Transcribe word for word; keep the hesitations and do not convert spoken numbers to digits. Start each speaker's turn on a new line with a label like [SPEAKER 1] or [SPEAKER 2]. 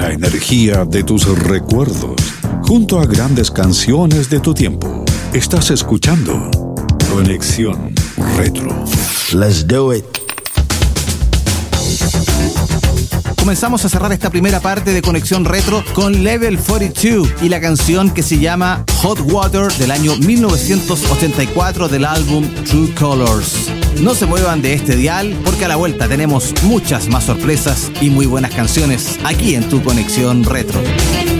[SPEAKER 1] la energía de tus recuerdos, junto a grandes canciones de tu tiempo. Estás escuchando Conexión Retro.
[SPEAKER 2] Let's do it.
[SPEAKER 3] Comenzamos a cerrar esta primera parte de Conexión Retro con Level cuarenta y dos y la canción que se llama Hot Water del año mil novecientos ochenta y cuatro del álbum True Colors. No se muevan de este dial porque a la vuelta tenemos muchas más sorpresas y muy buenas canciones aquí en tu Conexión Retro.